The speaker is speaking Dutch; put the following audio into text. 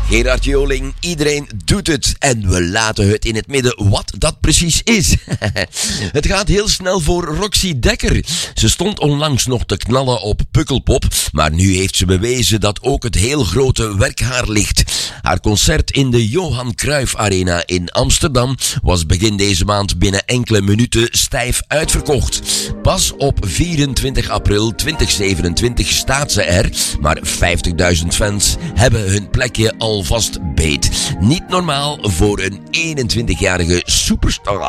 Gerard Joling, iedereen doet het en we laten het in het midden wat dat precies is. Het gaat heel snel voor Roxy Dekker. Ze stond onlangs nog te knallen op Pukkelpop, maar nu heeft ze bewezen dat ook het heel grote werk haar ligt. Haar concert in de Johan Cruijff Arena in Amsterdam was begin deze maand binnen enkele minuten stijf uitverkocht. Pas op 24 april 2027 staat ze er, maar 50.000 fans hebben hun plekje alvast beet. Niet normaal voor een 21-jarige superstar.